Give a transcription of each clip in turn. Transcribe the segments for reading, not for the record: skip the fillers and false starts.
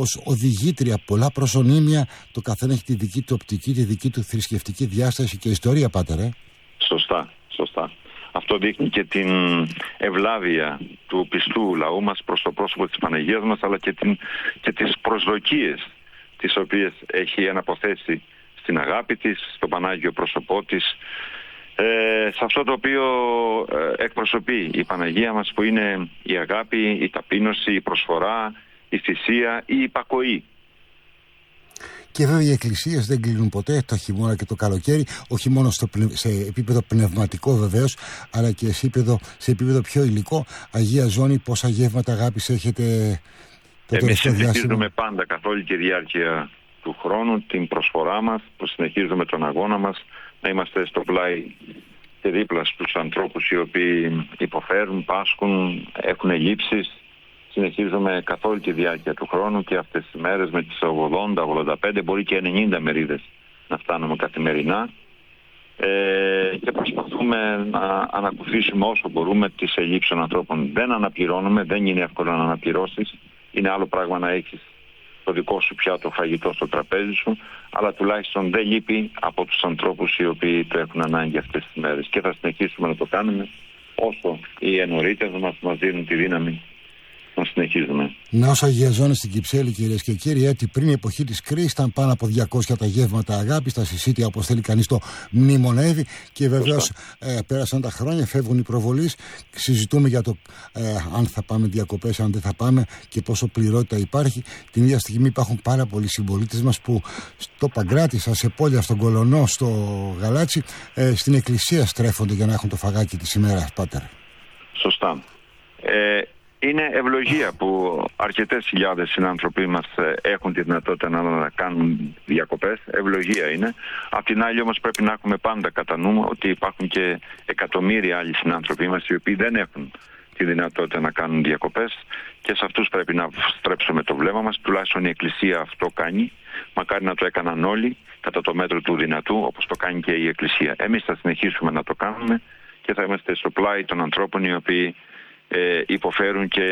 ως οδηγήτρια πολλά προσωνύμια. Το καθένα έχει τη δική του οπτική, τη δική του θρησκευτική διάσταση και ιστορία, Πάτερ. Σωστά. Αυτό δείχνει και την ευλάβεια του πιστού λαού μας προς το πρόσωπο της Παναγίας μας, αλλά και τις προσδοκίες τις οποίες έχει αναποθέσει στην αγάπη της, στο Πανάγιο πρόσωπό της, σε αυτό το οποίο εκπροσωπεί η Παναγία μας, που είναι η αγάπη, η ταπείνωση, η προσφορά, η θυσία, η υπακοή. Και βέβαια οι εκκλησίες δεν κλείνουν ποτέ, το χειμώνα και το καλοκαίρι, όχι μόνο σε επίπεδο πνευματικό βεβαίως, αλλά και σε επίπεδο πιο υλικό. Αγία Ζώνη, πόσα γεύματα αγάπης έχετε το τελευταίο διάστημα? Συνεχίζουμε πάντα καθ' όλη τη διάρκεια του χρόνου την προσφορά μας, που συνεχίζουμε τον αγώνα μας, να είμαστε στο πλάι και δίπλα στους ανθρώπους οι οποίοι υποφέρουν, πάσχουν, έχουν ελλείψεις. Συνεχίζουμε καθ' όλη τη διάρκεια του χρόνου και αυτές τις μέρες με τις 80, 85, μπορεί και 90 μερίδες να φτάνουμε καθημερινά, και προσπαθούμε να ανακουφίσουμε όσο μπορούμε τις ελλείψεις των ανθρώπων. Δεν αναπληρώνουμε, δεν είναι εύκολο να αναπληρώσεις. Είναι άλλο πράγμα να έχεις το δικό σου πιάτο φαγητό στο τραπέζι σου, αλλά τουλάχιστον δεν λείπει από τους ανθρώπους οι οποίοι το έχουν ανάγκη αυτές τις μέρες. Και θα συνεχίσουμε να το κάνουμε όσο οι ενορίτες μας δίνουν τη δύναμη να συνεχίζουμε. Ναός Αγίας Ζώνης στην Κυψέλη, κυρίες και κύριοι, έτσι πριν η εποχή της κρίσης ήταν πάνω από 200 τα γεύματα αγάπης, τα συσίτια όπως θέλει κανείς το μνημονεύει, και βεβαίως πέρασαν τα χρόνια, φεύγουν οι προβολείς, συζητούμε για το αν θα πάμε διακοπές, αν δεν θα πάμε και πόσο πληρότητα υπάρχει. Την ίδια στιγμή υπάρχουν πάρα πολλοί συμπολίτες μας που στο Παγκράτισσα, σε πόλια, στον Κολονό, στο Γαλάτσι, στην εκκλησία στρέφονται για να έχουν το φαγάκι της ημέρας, Πάτερ. Σωστά. Είναι ευλογία που αρκετές χιλιάδες συνάνθρωποι μας έχουν τη δυνατότητα να κάνουν διακοπές. Ευλογία είναι. Απ' την άλλη όμως πρέπει να έχουμε πάντα κατά νου ότι υπάρχουν και εκατομμύρια άλλοι συνάνθρωποι μας οι οποίοι δεν έχουν τη δυνατότητα να κάνουν διακοπές, και σε αυτούς πρέπει να στρέψουμε το βλέμμα μας. Τουλάχιστον η Εκκλησία αυτό κάνει. Μακάρι να το έκαναν όλοι κατά το μέτρο του δυνατού, όπως το κάνει και η Εκκλησία. Εμείς θα συνεχίσουμε να το κάνουμε και θα είμαστε στο πλάι των ανθρώπων οι οποίοι υποφέρουν και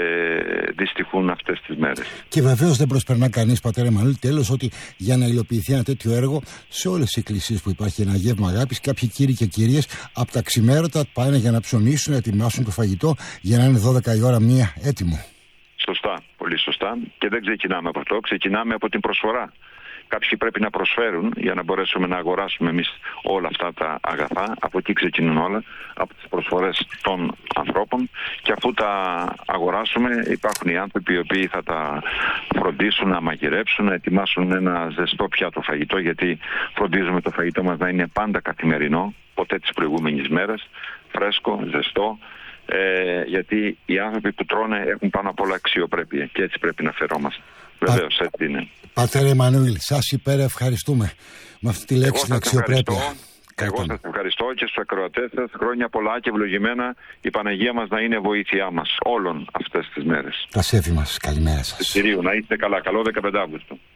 δυστυχούν αυτές τις μέρες. Και βεβαίως δεν προσπερνά κανείς, Πατέρα Εμμανουήλ, τέλος, ότι για να υλοποιηθεί ένα τέτοιο έργο σε όλες τις εκκλησίες που υπάρχει ένα γεύμα αγάπης, κάποιοι κύριοι και κυρίες από τα ξημέρωτα πάνε για να ψωνίσουν, να ετοιμάσουν το φαγητό για να είναι 12 η ώρα μία έτοιμο. Σωστά, πολύ σωστά. Και δεν ξεκινάμε από αυτό, ξεκινάμε από την προσφορά. Κάποιοι πρέπει να προσφέρουν για να μπορέσουμε να αγοράσουμε εμείς όλα αυτά τα αγαθά. Από εκεί ξεκινούν όλα, από τις προσφορές των ανθρώπων. Και αφού τα αγοράσουμε, υπάρχουν οι άνθρωποι οι οποίοι θα τα φροντίσουν, να μαγειρέψουν, να ετοιμάσουν ένα ζεστό πιάτο φαγητό, γιατί φροντίζουμε το φαγητό μας να είναι πάντα καθημερινό, ποτέ τις προηγούμενες μέρες, φρέσκο, ζεστό. Γιατί οι άνθρωποι που τρώνε έχουν πάνω απ' όλα αξιοπρέπεια και έτσι πρέπει να φερόμαστε. Βεβαίως, έτσι είναι. Πατέρα Εμμανουήλ, σας υπερευχαριστούμε με αυτή τη λέξη, την αξιοπρέπεια. Εγώ σας ευχαριστώ και στους ακροατές σας. Χρόνια πολλά και ευλογημένα. Η Παναγία μας να είναι βοήθειά μας όλων αυτές τις μέρες. Τα σέφη μας, καλημέρα σας. Της Κυρίου, να είστε καλά. Καλό 15 Αύγουστο.